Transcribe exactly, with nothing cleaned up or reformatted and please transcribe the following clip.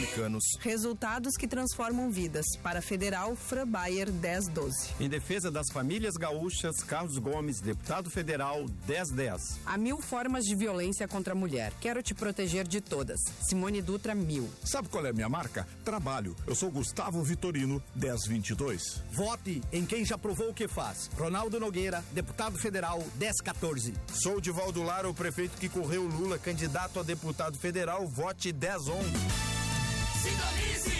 Americanos. Resultados que transformam vidas. Para Federal, Fran Bayer dez doze. Em defesa das famílias gaúchas, Carlos Gomes, deputado federal, dez dez. Há mil formas de violência contra a mulher. Quero te proteger de todas. Simone Dutra, mil. Sabe qual é a minha marca? Trabalho. Eu sou Gustavo Vitorino, dez vinte e dois. Vote em quem já provou o que faz. Ronaldo Nogueira, deputado federal, dez quatorze. Sou Divaldo Lara, o prefeito que correu Lula, candidato a deputado federal, vote dez onze. Sintonize